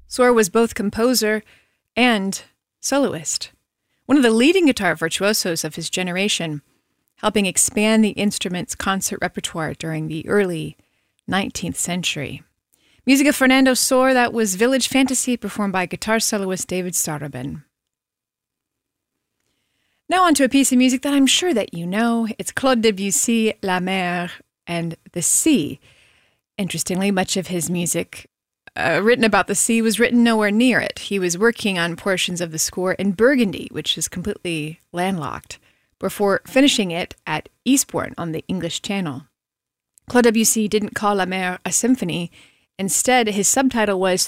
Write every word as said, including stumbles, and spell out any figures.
Sor was both composer and soloist, one of the leading guitar virtuosos of his generation, helping expand the instrument's concert repertoire during the early nineteenth century. Music of Fernando Sor, that was Village Fantasy, performed by guitar soloist David Starobin. Now on to a piece of music that I'm sure that you know. It's Claude Debussy, La Mer, and the Sea. Interestingly, much of his music uh, written about the sea was written nowhere near it. He was working on portions of the score in Burgundy, which is completely landlocked, before finishing it at Eastbourne on the English Channel. Claude Debussy didn't call La Mer a symphony. Instead, his subtitle was